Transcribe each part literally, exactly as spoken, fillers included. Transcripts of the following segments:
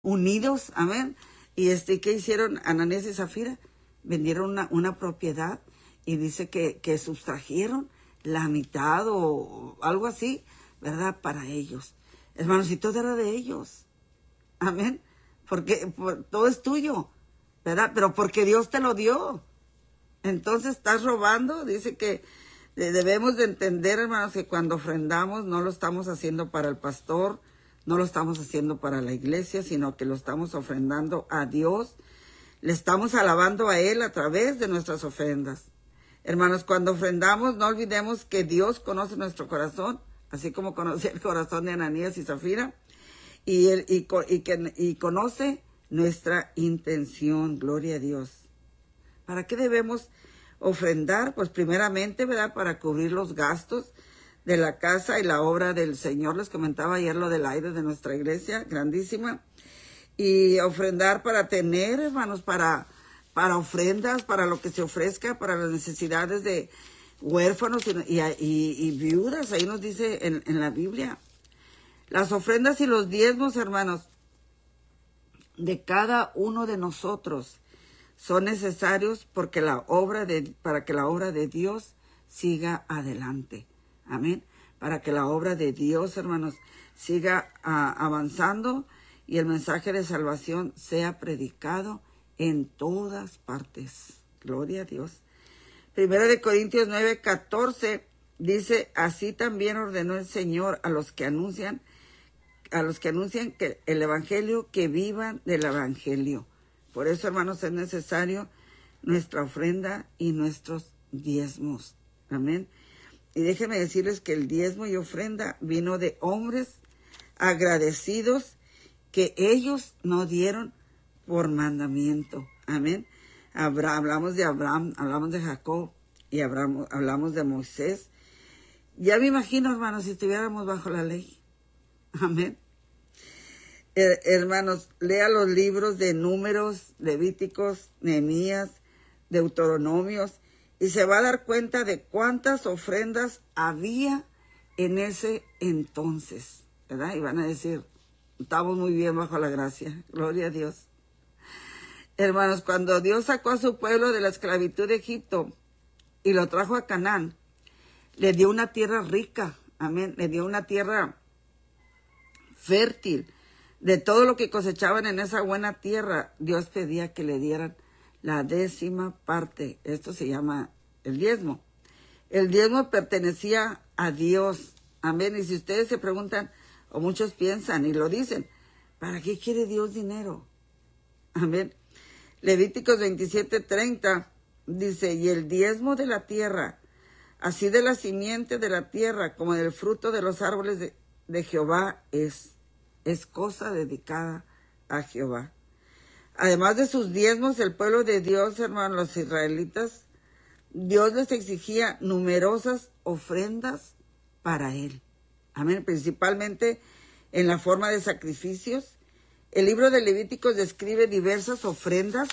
unidos, amén. Y este, ¿qué hicieron Ananías y Zafira? Vendieron una, una propiedad y dice que, que sustrajeron la mitad o algo así, ¿verdad? Para ellos. Hermanos, y todo era de ellos. Amén. Porque por, todo es tuyo, ¿verdad? Pero porque Dios te lo dio. Entonces estás robando. Dice que debemos de entender, hermanos, que cuando ofrendamos no lo estamos haciendo para el pastor, no lo estamos haciendo para la iglesia, sino que lo estamos ofrendando a Dios. Le estamos alabando a Él a través de nuestras ofrendas. Hermanos, cuando ofrendamos, no olvidemos que Dios conoce nuestro corazón, así como conocía el corazón de Ananías y Zafira, y, él, y, y, que, y conoce nuestra intención. Gloria a Dios. ¿Para qué debemos ofrendar? Pues primeramente, ¿verdad? Para cubrir los gastos de la casa y la obra del Señor. Les comentaba ayer lo del aire de nuestra iglesia, grandísima. Y ofrendar para tener, hermanos, para, para ofrendas, para lo que se ofrezca, para las necesidades de huérfanos y, y, y, y viudas. Ahí nos dice en, en la Biblia. Las ofrendas y los diezmos, hermanos, de cada uno de nosotros son necesarios porque la obra de, para que la obra de Dios siga adelante. Amén. Para que la obra de Dios, hermanos, siga uh, avanzando y el mensaje de salvación sea predicado en todas partes. Gloria a Dios. Primera de Corintios nueve, catorce dice, así también ordenó el Señor a los que anuncian, a los que anuncian que el evangelio, que vivan del evangelio. Por eso, hermanos, es necesario nuestra ofrenda y nuestros diezmos. Amén. Y déjenme decirles que el diezmo y ofrenda vino de hombres agradecidos que ellos no dieron por mandamiento. Amén. Abraham, hablamos de Abraham, hablamos de Jacob y Abraham, hablamos de Moisés. Ya me imagino, hermanos, si estuviéramos bajo la ley. Amén. Her, hermanos, lea los libros de Números, Levíticos, Nehemías, Deuteronomios, y se va a dar cuenta de cuántas ofrendas había en ese entonces, ¿verdad? Y van a decir, estamos muy bien bajo la gracia, gloria a Dios. Hermanos, cuando Dios sacó a su pueblo de la esclavitud de Egipto y lo trajo a Canaán, le dio una tierra rica, amén, le dio una tierra fértil. De todo lo que cosechaban en esa buena tierra, Dios pedía que le dieran la décima parte. Esto se llama el diezmo. El diezmo pertenecía a Dios. Amén. Y si ustedes se preguntan, o muchos piensan y lo dicen, ¿para qué quiere Dios dinero? Amén. Levíticos veintisiete, treinta dice, y el diezmo de la tierra, así de la simiente de la tierra como del fruto de los árboles de, de Jehová es. Es cosa dedicada a Jehová. Además de sus diezmos, el pueblo de Dios, hermanos, los israelitas, Dios les exigía numerosas ofrendas para Él. Amén. Principalmente en la forma de sacrificios. El libro de Levíticos describe diversas ofrendas.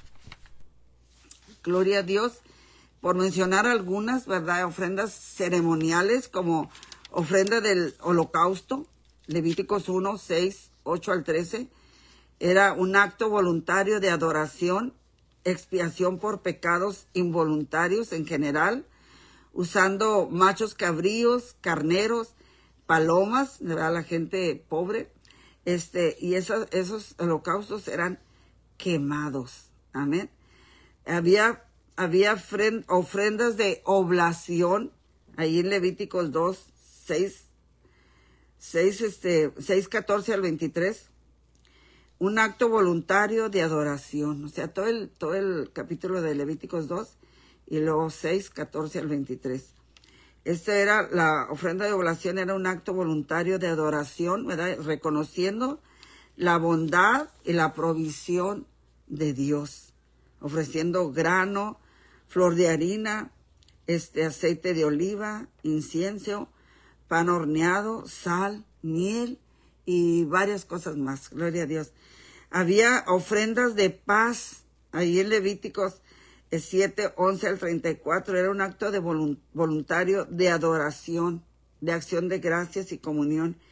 Gloria a Dios. Por mencionar algunas, ¿verdad? Ofrendas ceremoniales como ofrenda del holocausto. Levíticos uno, seis, ocho al trece. Era un acto voluntario de adoración, expiación por pecados involuntarios en general, usando machos cabríos, carneros, palomas, ¿verdad? La gente pobre, este, y esos, esos holocaustos eran quemados. Amén. Había, había ofrend, ofrendas de oblación, ahí en Levíticos dos, seis, seis, este, seis, catorce al veintitrés. Un acto voluntario de adoración, o sea, todo el, todo el capítulo de Levíticos dos y luego seis, catorce al veintitrés. Esta era, la ofrenda de oblación era un acto voluntario de adoración, ¿verdad? Reconociendo la bondad y la provisión de Dios, ofreciendo grano, flor de harina, este, aceite de oliva, incienso, pan horneado, sal, miel y varias cosas más. Gloria a Dios. Había ofrendas de paz. Ahí en Levíticos siete, once al treinta y cuatro. Era un acto de voluntario de adoración, de acción de gracias y comunión.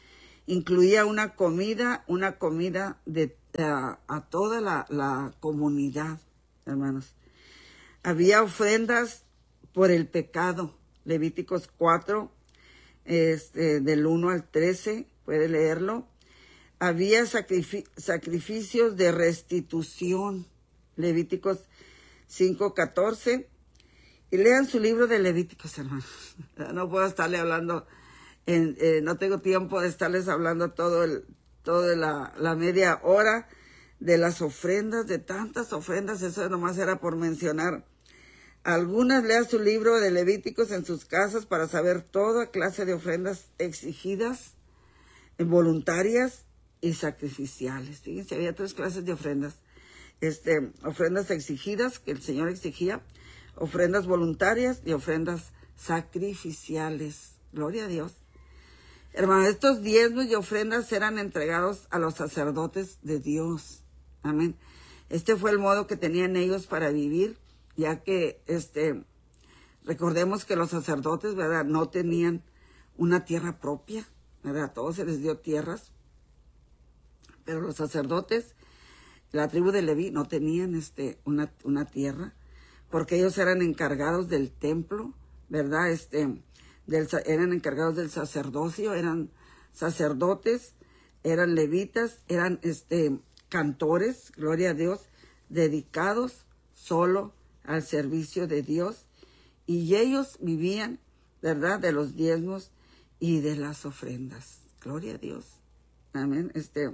incluía una comida, una comida de, a, a toda la, la comunidad, hermanos. Había ofrendas por el pecado, Levíticos cuatro, este, del uno al trece, puede leerlo. Había sacrific- sacrificios de restitución, Levíticos cinco, catorce. Y lean su libro de Levíticos, hermanos. No puedo estarle hablando, en, eh, no tengo tiempo de estarles hablando todo el, toda la, la media hora de las ofrendas, de tantas ofrendas. Eso nomás era por mencionar algunas. Lean su libro de Levíticos en sus casas para saber toda clase de ofrendas exigidas, voluntarias y sacrificiales. Fíjense, había tres clases de ofrendas. Este, ofrendas exigidas, que el Señor exigía, ofrendas voluntarias y ofrendas sacrificiales. Gloria a Dios. Hermanos, estos diezmos y ofrendas eran entregados a los sacerdotes de Dios. Amén. Este fue el modo que tenían ellos para vivir, ya que, este, recordemos que los sacerdotes, ¿verdad?, no tenían una tierra propia, ¿verdad? A todos se les dio tierras, pero los sacerdotes, la tribu de Leví, no tenían, este, una, una tierra, porque ellos eran encargados del templo, ¿verdad? Este, del, eran encargados del sacerdocio, eran sacerdotes, eran levitas, eran este, cantores, gloria a Dios, dedicados solo al servicio de Dios. Y ellos vivían, ¿verdad?, de los diezmos y de las ofrendas. Gloria a Dios. Amén. Este,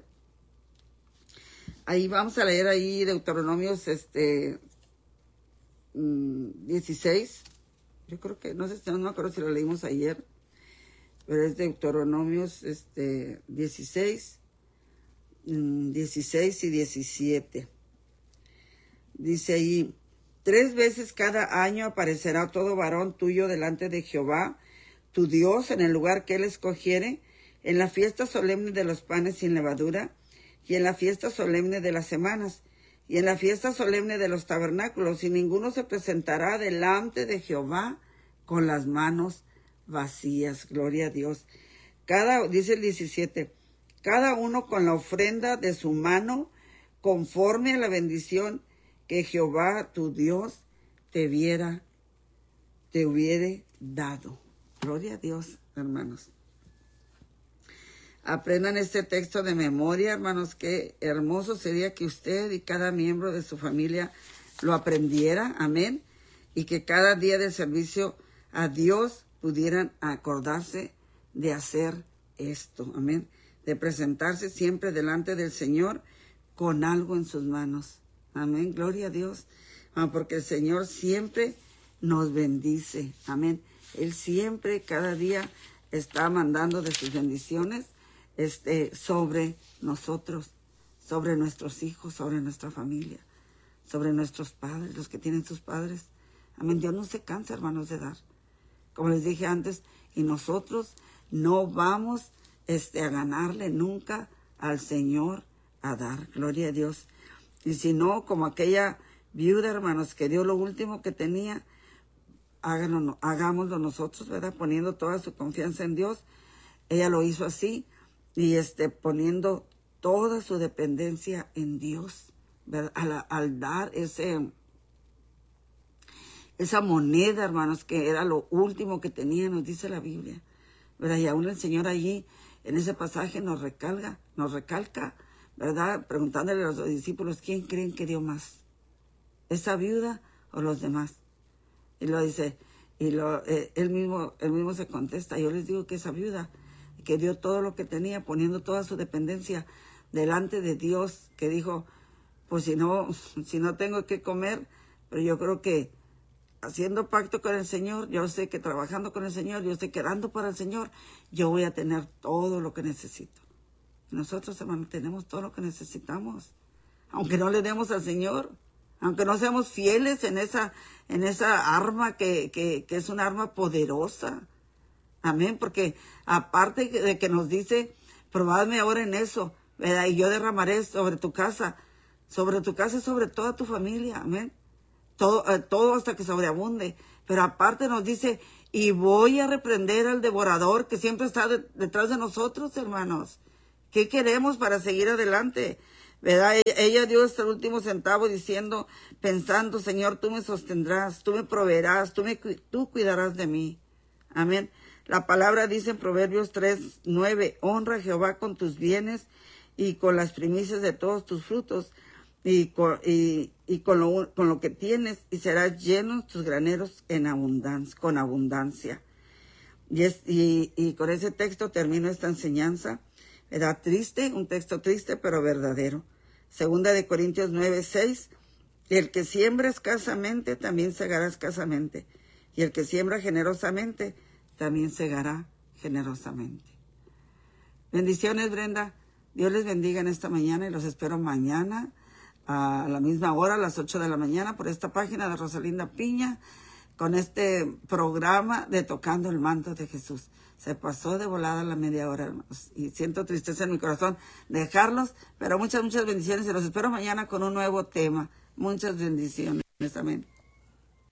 ahí vamos a leer ahí Deuteronomios, este, dieciséis, yo creo que, no sé, no me acuerdo si lo leímos ayer, pero es Deuteronomios este, dieciséis, dieciséis y diecisiete. Dice ahí, tres veces cada año aparecerá todo varón tuyo delante de Jehová, tu Dios, en el lugar que él escogiere, en la fiesta solemne de los panes sin levadura, y en la fiesta solemne de las semanas, y en la fiesta solemne de los tabernáculos, y ninguno se presentará delante de Jehová con las manos vacías. Gloria a Dios. Cada, dice el diecisiete, cada uno con la ofrenda de su mano, conforme a la bendición que Jehová tu Dios te viera, te hubiere dado. Gloria a Dios, hermanos. Aprendan este texto de memoria, hermanos. Qué hermoso sería que usted y cada miembro de su familia lo aprendiera, amén, y que cada día de servicio a Dios pudieran acordarse de hacer esto, amén, de presentarse siempre delante del Señor con algo en sus manos, amén, gloria a Dios, porque el Señor siempre nos bendice, amén, Él siempre, cada día, está mandando de sus bendiciones, Este, sobre nosotros, sobre nuestros hijos, sobre nuestra familia, sobre nuestros padres, los que tienen sus padres. Amén. Dios no se cansa, hermanos, de dar. Como les dije antes, y nosotros no vamos este, a ganarle nunca al Señor a dar. Gloria a Dios. Y si no, como aquella viuda, hermanos, que dio lo último que tenía, háganlo, hagámoslo nosotros, ¿verdad? Poniendo toda su confianza en Dios. Ella lo hizo así. Y este, poniendo toda su dependencia en Dios, ¿verdad? Al, al dar ese, esa moneda, hermanos, que era lo último que tenía, nos dice la Biblia, ¿verdad? Y aún el Señor allí, en ese pasaje, nos recalca, nos recalca, ¿verdad? Preguntándole a los discípulos, ¿quién creen que dio más? ¿Esa viuda o los demás? Y lo dice, y lo, eh, él mismo, él mismo se contesta, yo les digo que esa viuda, que dio todo lo que tenía, poniendo toda su dependencia delante de Dios, que dijo, pues si no, si no tengo que comer, pero yo creo que haciendo pacto con el Señor, yo sé que trabajando con el Señor, yo sé que dando para el Señor, yo voy a tener todo lo que necesito. Nosotros, hermanos, tenemos todo lo que necesitamos, aunque no le demos al Señor, aunque no seamos fieles en esa, en esa arma que, que, que es una arma poderosa. Amén, porque aparte de que nos dice, probadme ahora en eso, ¿verdad? Y yo derramaré sobre tu casa, sobre tu casa y sobre toda tu familia, amén. Todo, eh, todo hasta que sobreabunde. Pero aparte nos dice, y voy a reprender al devorador que siempre está de, detrás de nosotros, hermanos. ¿Qué queremos para seguir adelante? ¿Verdad? Ella, ella dio hasta el último centavo diciendo, pensando, Señor, tú me sostendrás, tú me proveerás, tú, me, tú cuidarás de mí. Amén. La palabra dice en Proverbios tres, nueve, honra a Jehová con tus bienes y con las primicias de todos tus frutos y con, y, y con, lo, con lo que tienes, y serás llenos tus graneros en abundancia, con abundancia. Y, es, y, y con ese texto termino esta enseñanza. Era triste, un texto triste pero verdadero. Segunda de Corintios nueve, seis, el que siembra escasamente también segará escasamente, y el que siembra generosamente también segará generosamente. Bendiciones, Brenda. Dios les bendiga en esta mañana y los espero mañana a la misma hora, a las ocho de la mañana, por esta página de Rosalinda Piña, con este programa de Tocando el Manto de Jesús. Se pasó de volada la media hora, hermanos, y siento tristeza en mi corazón dejarlos, pero muchas, muchas bendiciones y los espero mañana con un nuevo tema. Muchas bendiciones. Amén.